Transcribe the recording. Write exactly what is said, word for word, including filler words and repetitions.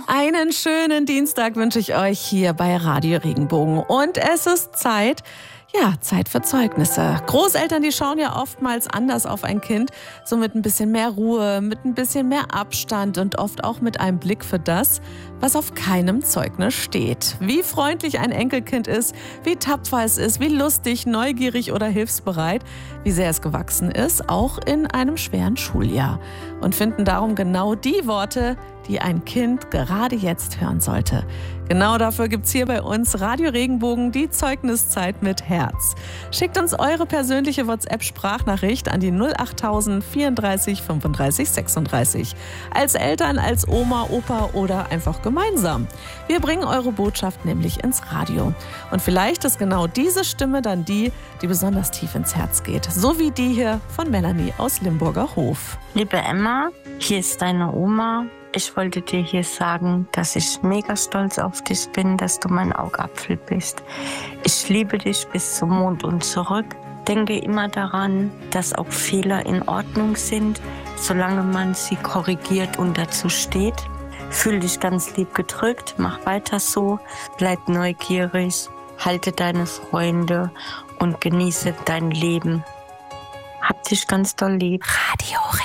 Einen schönen Dienstag wünsche ich euch hier bei Radio Regenbogen. Und es ist Zeit, ja, Zeit für Zeugnisse. Großeltern, die schauen ja oftmals anders auf ein Kind, so mit ein bisschen mehr Ruhe, mit ein bisschen mehr Abstand und oft auch mit einem Blick für das, was auf keinem Zeugnis steht. Wie freundlich ein Enkelkind ist, wie tapfer es ist, wie lustig, neugierig oder hilfsbereit, wie sehr es gewachsen ist, auch in einem schweren Schuljahr. Und finden darum genau die Worte, die ein Kind gerade jetzt hören sollte. Genau dafür gibt's hier bei uns Radio Regenbogen die Zeugniszeit mit Herz. Schickt uns eure persönliche WhatsApp-Sprachnachricht an die null achttausend vierunddreißig fünfunddreißig sechsunddreißig. Als Eltern, als Oma, Opa oder einfach gemeinsam. Wir bringen eure Botschaft nämlich ins Radio. Und vielleicht ist genau diese Stimme dann die, die besonders tief ins Herz geht. So wie die hier von Melanie aus Limburger Hof. Liebe Emma, hier ist deine Oma. Ich wollte dir hier sagen, dass ich mega stolz auf dich bin, dass du mein Augapfel bist. Ich liebe dich bis zum Mond und zurück. Denke immer daran, dass auch Fehler in Ordnung sind, solange man sie korrigiert und dazu steht. Fühl dich ganz lieb gedrückt, mach weiter so, bleib neugierig, halte deine Freunde und genieße dein Leben. Hab dich ganz doll lieb. Radio